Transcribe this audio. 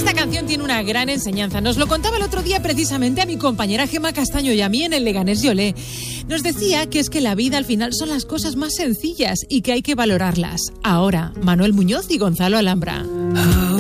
Esta canción tiene una gran enseñanza. Nos lo contaba el otro día precisamente a mi compañera Gemma Castaño y a mí en el Leganés Yolé. Nos decía que es que la vida al final son las cosas más sencillas y que hay que valorarlas. Ahora, Manuel Muñoz y Gonzalo Alhambra.